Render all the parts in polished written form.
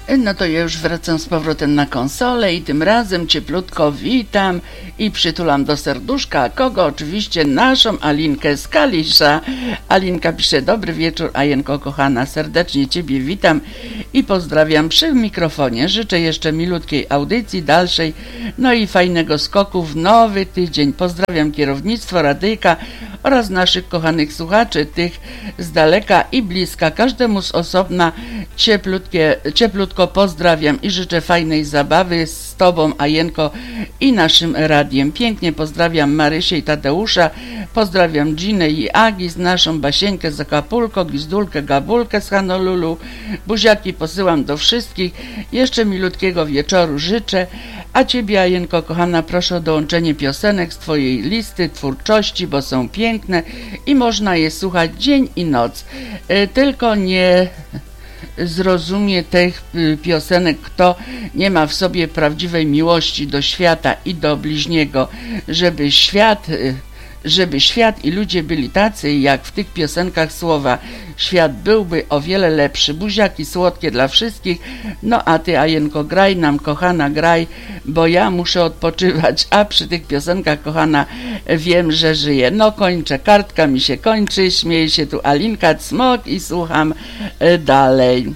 No to ja już wracam z powrotem na konsolę i tym razem cieplutko witam i przytulam do serduszka. Kogo? Oczywiście naszą Alinkę z Kalisza. Alinka pisze: dobry wieczór, Ajenko kochana, serdecznie Ciebie witam i pozdrawiam przy mikrofonie. Życzę jeszcze milutkiej audycji dalszej, no i fajnego skoku w nowy tydzień. Pozdrawiam kierownictwo, radyjka oraz naszych kochanych słuchaczy, tych z daleka i bliska. Każdemu z osobna cieplutko pozdrawiam i życzę fajnej zabawy z Tobą, Ajenko, i naszym radiem. Pięknie pozdrawiam Marysię i Tadeusza, pozdrawiam Ginę i Agi, z naszą Basieńkę z Acapulco, Gizdulkę, Gabulkę z Honolulu. Buziaki posyłam do wszystkich. Jeszcze milutkiego wieczoru życzę. A Ciebie, Ajenko kochana, proszę o dołączenie piosenek z Twojej listy twórczości, bo są piękne i można je słuchać dzień i noc. Tylko nie zrozumie tych piosenek, kto nie ma w sobie prawdziwej miłości do świata i do bliźniego, żeby świat i ludzie byli tacy, jak w tych piosenkach słowa. Świat byłby o wiele lepszy. Buziaki słodkie dla wszystkich. No a Ty, Ajenko, graj nam, kochana, graj, bo ja muszę odpoczywać, a przy tych piosenkach, kochana, wiem, że żyję. No kończę, kartka mi się kończy, śmieje się tu Alinka Cmok i słucham dalej.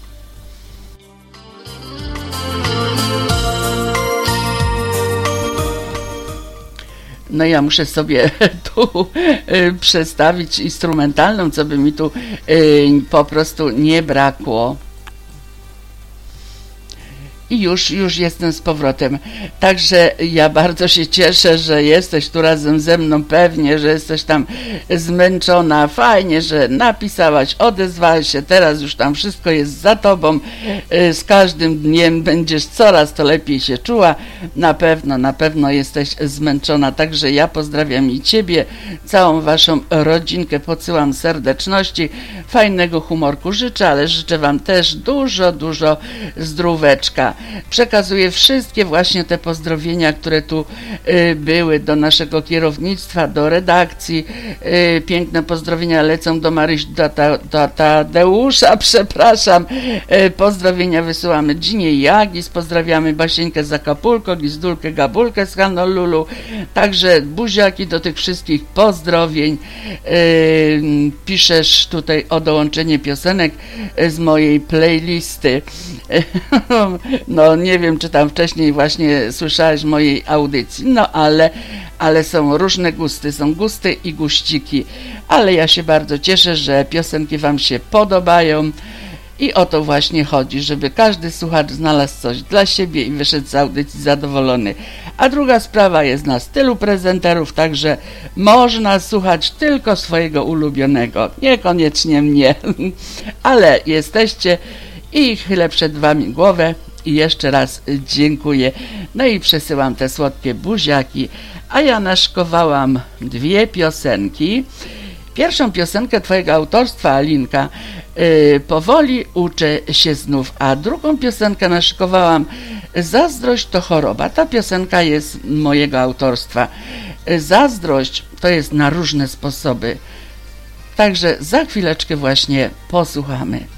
No ja muszę sobie tu przestawić instrumentalną, co by mi tu po prostu nie brakło. I już jestem z powrotem. Także ja bardzo się cieszę, że jesteś tu razem ze mną. Pewnie, że jesteś tam zmęczona. Fajnie, że napisałaś, odezwałaś się. Teraz już tam wszystko jest za Tobą. Z każdym dniem będziesz coraz to lepiej się czuła. Na pewno jesteś zmęczona. Także ja pozdrawiam i Ciebie, całą Waszą rodzinkę. Podsyłam serdeczności. Fajnego humorku życzę, ale życzę Wam też dużo zdróweczka. Przekazuję wszystkie właśnie te pozdrowienia, które tu były do naszego kierownictwa, do redakcji. Piękne pozdrowienia lecą do Marysi, do Tadeusza, przepraszam. Pozdrowienia wysyłamy Ginie i Agis, pozdrawiamy Basieńkę z Acapulco, Gizdulkę, Gabulkę z Honolulu. Także buziaki do tych wszystkich pozdrowień. Piszesz tutaj o dołączenie piosenek z mojej playlisty. No nie wiem, czy tam wcześniej właśnie słyszałeś mojej audycji, no ale są różne gusty, są gusty i guściki, ale ja się bardzo cieszę, że piosenki Wam się podobają i o to właśnie chodzi, żeby każdy słuchacz znalazł coś dla siebie i wyszedł z audycji zadowolony. A druga sprawa, jest nas tylu prezenterów, także można słuchać tylko swojego ulubionego, niekoniecznie mnie, ale jesteście i chylę przed Wami głowę i jeszcze raz dziękuję. No i przesyłam te słodkie buziaki, a ja naszykowałam dwie piosenki. Pierwszą piosenkę Twojego autorstwa, Alinka, powoli uczę się znów, a drugą piosenkę naszykowałam Zazdrość to choroba. Ta piosenka jest mojego autorstwa. Zazdrość to jest na różne sposoby. Także za chwileczkę właśnie posłuchamy.